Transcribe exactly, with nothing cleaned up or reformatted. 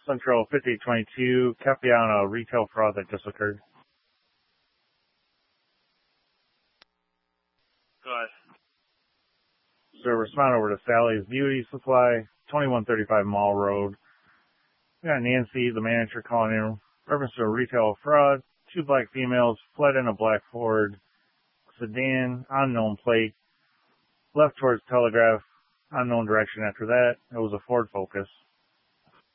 Central fifty-eight twenty-two, copy on a retail fraud that just occurred. Go ahead. So respond over to Sally's Beauty Supply, twenty-one thirty-five Mall Road. We got Nancy, the manager, calling in reference to a retail fraud. Two black females fled in a black Ford sedan, unknown plate, left towards Telegraph, unknown direction after that. It was a Ford Focus.